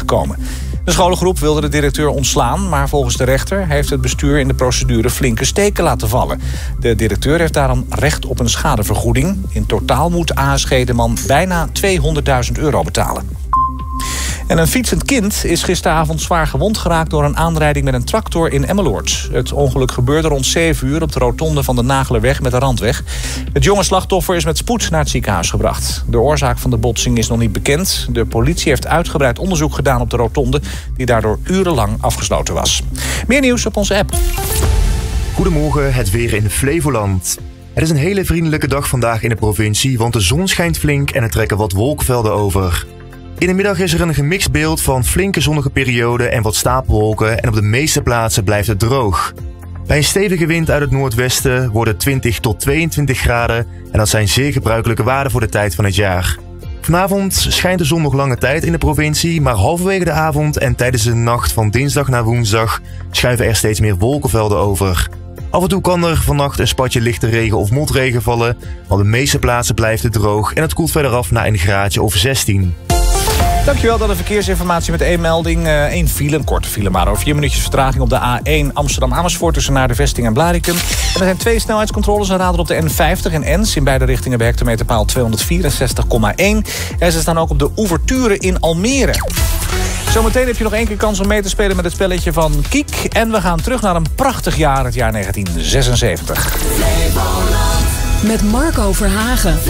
terechtgekomen. De scholengroep wilde de directeur ontslaan, maar volgens de rechter heeft het bestuur in de procedure flinke steken laten vallen. De directeur heeft daarom recht op een schadevergoeding. In totaal moet ASG de man bijna €200.000 betalen. En een fietsend kind is gisteravond zwaar gewond geraakt door een aanrijding met een tractor in Emmeloord. Het ongeluk gebeurde rond 7 uur op de rotonde van de Nagelerweg met de Randweg. Het jonge slachtoffer is met spoed naar het ziekenhuis gebracht. De oorzaak van de botsing is nog niet bekend. De politie heeft uitgebreid onderzoek gedaan op de rotonde, die daardoor urenlang afgesloten was. Meer nieuws op onze app. Goedemorgen, het weer in Flevoland. Het is een hele vriendelijke dag vandaag in de provincie, want de zon schijnt flink en er trekken wat wolkenvelden over. In de middag is er een gemixt beeld van flinke zonnige perioden en wat stapelwolken en op de meeste plaatsen blijft het droog. Bij een stevige wind uit het noordwesten worden 20 tot 22 graden en dat zijn zeer gebruikelijke waarden voor de tijd van het jaar. Vanavond schijnt de zon nog lange tijd in de provincie, maar halverwege de avond en tijdens de nacht van dinsdag naar woensdag schuiven er steeds meer wolkenvelden over. Af en toe kan er vannacht een spatje lichte regen of motregen vallen, maar op de meeste plaatsen blijft het droog en het koelt verder af naar een graadje of 16. Dankjewel, dan de verkeersinformatie met één melding. Eén file, een korte file, maar over 4 minuutjes vertraging op de A1 Amsterdam-Amersfoort tussen naar de Vesting en Blarikum. En er zijn 2 snelheidscontroles en radar op de N50 en Ens in beide richtingen bij hectometerpaal 264,1. En ze staan ook op de Ouverture in Almere. Zometeen heb je nog 1 keer kans om mee te spelen met het spelletje van Kiek. En we gaan terug naar een prachtig jaar, het jaar 1976. Met Marco Verhagen.